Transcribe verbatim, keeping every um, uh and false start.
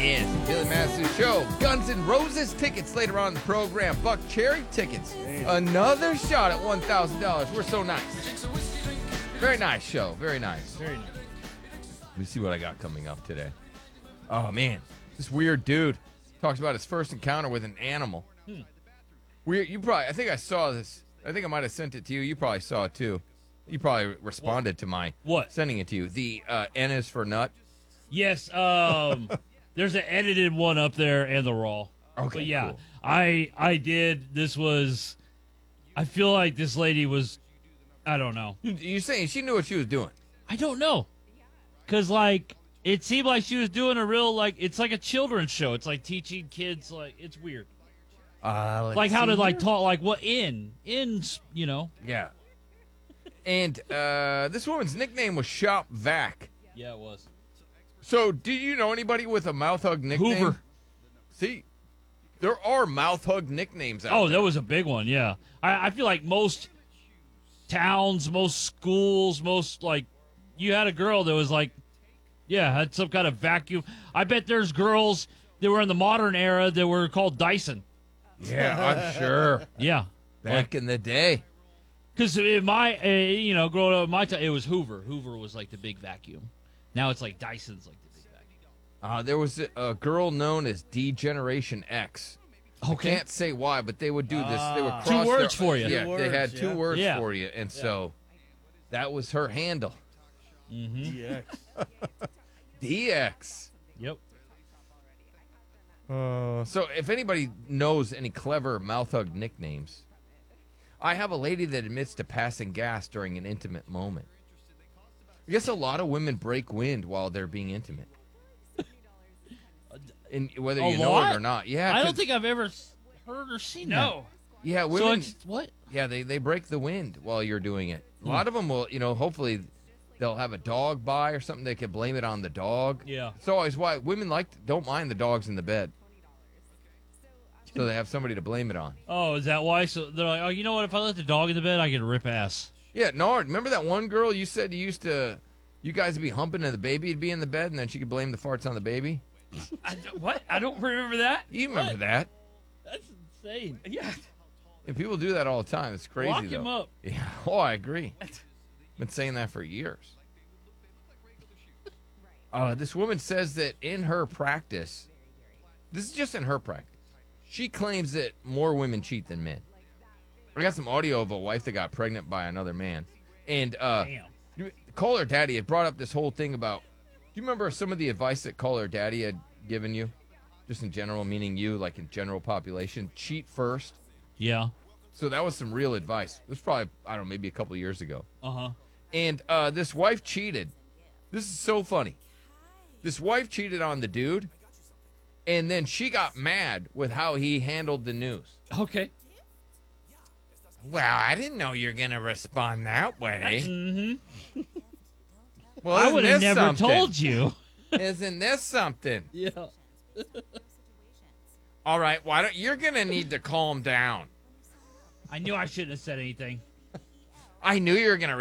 Yes, Billy Madison Show. Guns N' Roses tickets later on in the program. Buck Cherry tickets. Another shot at one thousand dollars. We're so nice. Very nice show. Very nice. Very nice. Let me see what I got coming up today. Oh, man. This weird dude talks about his first encounter with an animal. Hmm. Weird. You probably, I think I saw this. I think I might have sent it to you. You probably saw it too. You probably responded what? to my what? sending it to you. The uh, N is for nut. Yes. Um, there's an edited one up there and the raw. Okay. But yeah, cool. I I did. This was. I feel like this lady was. I don't know. You saying she knew what she was doing? I don't know. Cause like it seemed like she was doing a real like it's like a children's show. It's like teaching kids like it's weird. Uh, Like how to here. like talk like what in in you know. Yeah. And uh, this woman's nickname was Shop Vac. Yeah, it was. So, do you know anybody with a mouth hug nickname? Hoover. See, there are mouth hug nicknames out Oh, there. that was a big one. Yeah, I, I feel like most towns, most schools, most like you had a girl that was like, yeah, had some kind of vacuum. I bet there's girls that were in the modern era that were called Dyson. Yeah, I'm sure. Yeah, Back in the day. because in my, uh, you know, growing up in my time, it was Hoover. Hoover was like the big vacuum. Now it's like Dyson's like the big vacuum. Uh, there was a, a girl known as D Generation X. Okay. I can't say why, but they would do this. They would Ah. cross Two words their- for you. Yeah, Two they had words, two yeah. words Yeah. for you, and so that was her handle. Mm-hmm. D X. D X. Yep. Uh, so if anybody knows any clever mouth hug nicknames, I have a lady that admits to passing gas during an intimate moment. I guess a lot of women break wind while they're being intimate. And whether A you know lot? it or not. Yeah. I don't 'cause- think I've ever s- heard or seen No. Yeah, that. So women. it's what? Yeah, they, they break the wind while you're doing it. A Hmm. lot of them will, you know, hopefully they'll have a dog by or something. They can blame it on the dog. Yeah. It's always why women like to, don't mind the dogs in the bed. So they have somebody to blame it on. Oh, is that why? So they're like, oh, you know what? If I let the dog in the bed, I can rip ass. Yeah, Nard, remember that one girl you said you used to, you guys would be humping and the baby would be in the bed and then she could blame the farts on the baby? I don't- what? I don't remember that. You remember What? that? That's insane. Yeah. And people do that all the time. It's crazy, Lock though. him up. Yeah. Oh, I agree. Been saying that for years. Uh, this woman says that in her practice, this is just in her practice, she claims that more women cheat than men. I got some audio of a wife that got pregnant by another man. And uh, Damn. you- Call Her Daddy had brought up this whole thing about, do you remember some of the advice that Call Her Daddy had given you? Just in general, meaning you, like in general population, cheat first. Yeah. So that was some real advice. It was probably, I don't know, maybe a couple of years ago. Uh huh. And uh, this wife cheated. This is so funny. This wife cheated on the dude, and then she got mad with how he handled the news. Okay. Well, I didn't know you were going to respond that way. Mm-hmm. Well, I isn't would have this never something? told you. Isn't this something? Yeah. All right, why don't you're going to need to calm down. I knew I shouldn't have said anything. I knew you were going to